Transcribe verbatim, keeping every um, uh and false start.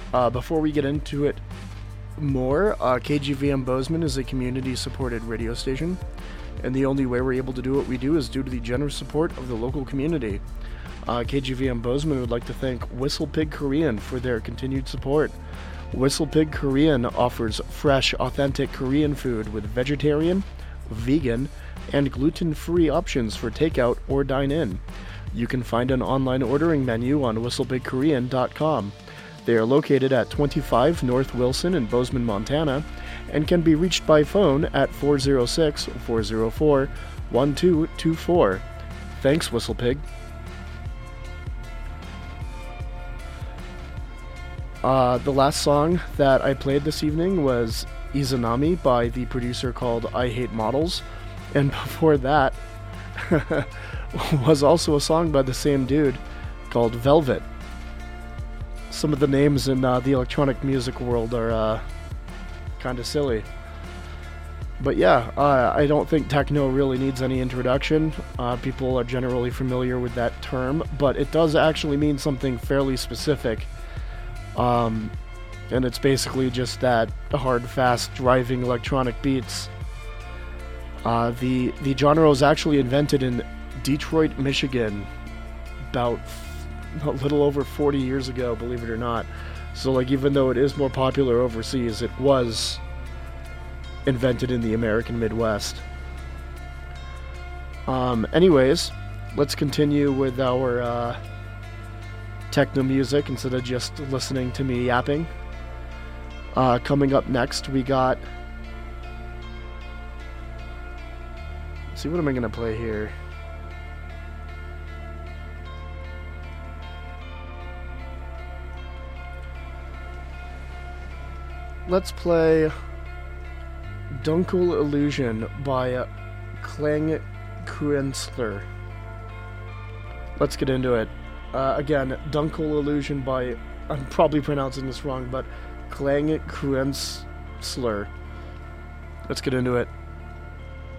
Uh, before we get into it more, uh, K G V M Bozeman is a community-supported radio station, and the only way we're able to do what we do is due to the generous support of the local community. Uh, K G V M Bozeman would like to thank Whistle Pig Korean for their continued support. Whistle Pig Korean offers fresh, authentic Korean food with vegetarian, vegan, and gluten-free options for takeout or dine-in. You can find an online ordering menu on whistle pig korean dot com. They are located at twenty-five North Wilson in Bozeman, Montana, and can be reached by phone at four oh six, four oh four, one two two four. Thanks, Whistle Pig. Uh, the last song that I played this evening was Izanami by the producer called I Hate Models, and before that was also a song by the same dude called Velvet. Some of the names in uh, the electronic music world are uh, kind of silly. But yeah, uh, I don't think techno really needs any introduction. Uh, people are generally familiar with that term, but it does actually mean something fairly specific. Um, and it's basically just that hard, fast, driving electronic beats. Uh, the the genre was actually invented in Detroit, Michigan, about a little over forty years ago, believe it or not. So, like, even though it is more popular overseas, it was invented in the American Midwest. Um, anyways, let's continue with our uh, techno music instead of just listening to me yapping. Uh, coming up next, we got... Let's see, what am I going to play here? Let's play Dunkel Illusion by uh, Klang Kuensler. Let's get into it. Uh, again, Dunkel Illusion by, I'm probably pronouncing this wrong, but Klang Kuensler. Let's get into it.